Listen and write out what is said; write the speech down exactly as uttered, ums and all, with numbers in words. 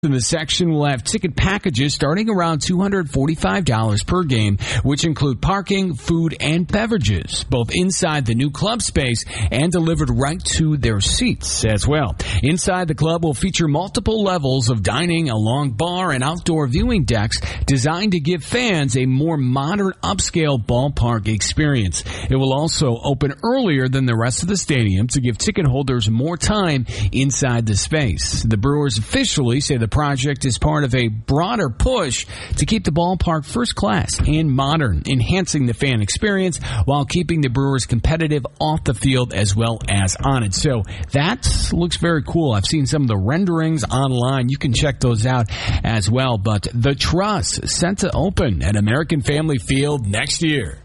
in the section will have ticket packages starting around two hundred forty-five dollars per game, which include parking, food, and beverages, both inside the new club space and delivered right to their seats as well. Inside the club will feature multiple levels of dining, a long bar, and outdoor viewing decks designed to give fans a more modern, upscale ballpark experience. It will also open earlier than the rest of the stadium to give ticket holders more time inside the space. The Brewers officially say the project is part of a broader push to keep the ballpark first class and modern, enhancing the fan experience while keeping the Brewers competitive off the field as well as on it. So that looks very cool. I've seen some of the renderings online. You can check those out as well. But the Truss set to open at American Family Field next year.